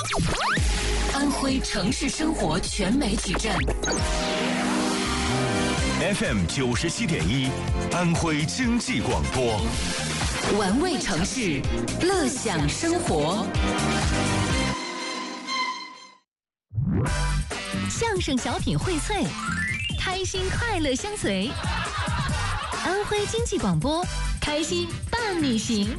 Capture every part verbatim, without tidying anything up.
安徽城市生活全媒体站 F M 九十七点一，安徽经济广播， 玩味城市，乐享生活。 相声小品荟萃，开心快乐相随。安徽经济广播，开心伴你行。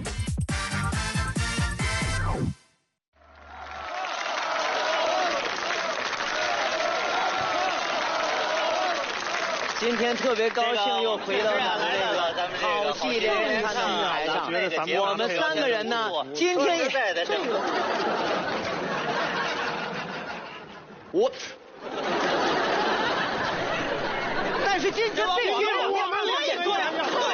今天特别高兴，又回到咱们这个好戏连连看的台上。我们三个人呢，今天也我，但是今天这个我们我也对，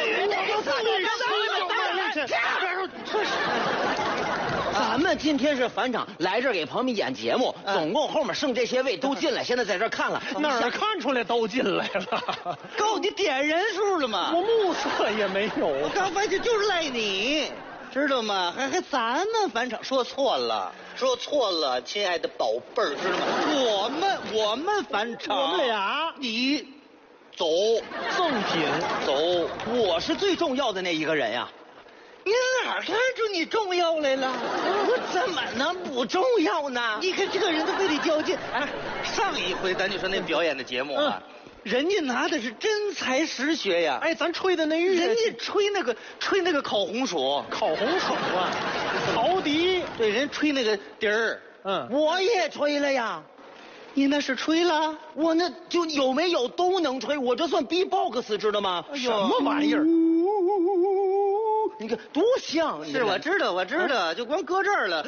咱们今天是返场，来这儿给朋友们演节目，总共后面剩这些位都进来，现在在这儿看了， 哪儿看出来都进来了？ 够你点人数了吗？ 我目测也没有。 我刚发现就是赖你，知道吗？还还咱们返场说错了，说错了，亲爱的宝贝儿，知道吗？我们我们返场， 我们俩， 你走赠品走，我是最重要的那一个人呀。你哪儿看出你重要来了？我怎么能不重要呢？你看这个人都非得较劲。哎，上一回咱就说那表演的节目啊，嗯、人家拿的是真才实学呀。 哎，咱吹的那乐器， 人家吹那个吹那个烤红薯， 烤红薯啊，陶笛， 对，人吹那个笛儿。 嗯， 我也吹了呀。你那是吹了，我那就有没有都能吹，我这算 B-box 知道吗？ 哎呦，什么玩意儿？ 你看多像！是我知道，我知道，啊、就光搁这儿了。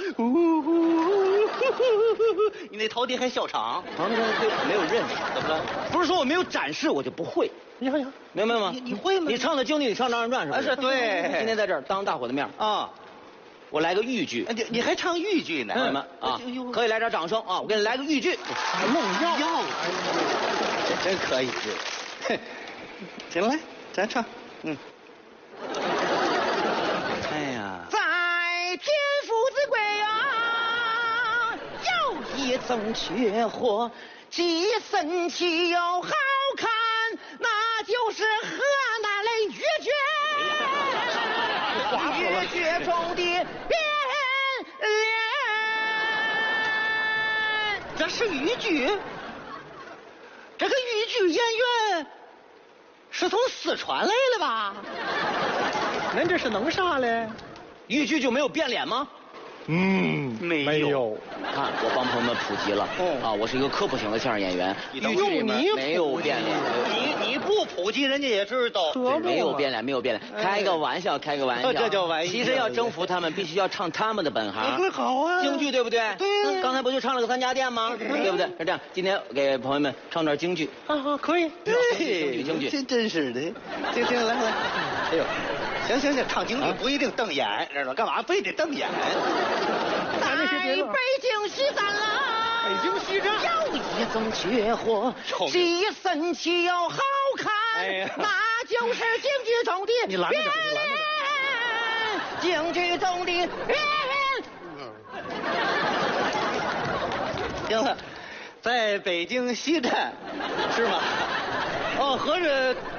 你那陶笛还笑场？旁边对没有认识，怎么了？不是说我没有展示，我就不会。 你看， 明白吗？ 你你会吗？ 你唱的京剧，你唱二人转是吧？ 是对。 今天在这儿当大伙的面啊，我来个豫剧。你你还唱豫剧呢？朋友们啊，可以来点掌声啊！我给你来个豫剧。 弄药药，这真可以。行了，来，咱唱。嗯。哎呀，在天父之国啊，有一种绝活，既神奇又好看，那就是河南的豫剧。豫剧中的变脸，这是豫剧。这个豫剧演员是从四川来的吧？ 您这是弄啥嘞？ 豫剧就没有变脸吗？ 嗯， 没有。 没有。 看，我帮朋友们普及了。哦啊，我是一个科普型的相声演员。豫剧里面没有变脸。你你不普及，人家也知道。没有变脸，没有变脸。开个玩笑，开个玩笑。这叫玩笑。其实要征服他们，必须要唱他们的本行。好啊。京剧对不对？对。刚才不就唱了个三家店吗？对不对？是这样。今天给朋友们唱段京剧。 啊啊，可以。 对，京剧京剧。真真是的。行行，来来。哎呦。行行行，唱京剧不一定瞪眼，知道干嘛非得瞪眼？在北京西站啦， 北京西站有一种绝活，既神奇又好看，哎、那就是京剧中的你拦着点，你拦着点，京剧中的变。行了，在北京西站是吗？哦，合着。